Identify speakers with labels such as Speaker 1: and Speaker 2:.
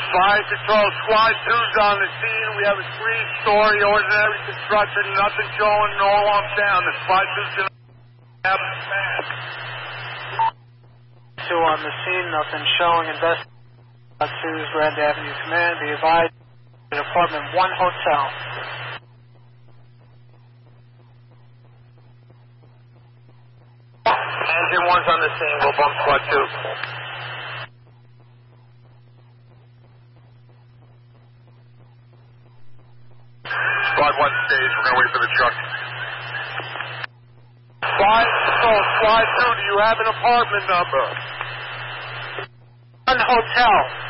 Speaker 1: Fire Control, Squad 2's on the scene. We have a 3-story ordinary construction, nothing showing, no alarm down. The Squad 2's going to have a smash.
Speaker 2: 2 on the scene, nothing showing. Squad 2's Grand Avenue Command. Be advised, at apartment 1 hotel.
Speaker 1: Engine 1's on the scene. We'll bump Squad 2. Squad 1 stage, we're going to wait for the truck. Fire Control, Squad 2, do you have an apartment number?
Speaker 2: 1 hotel.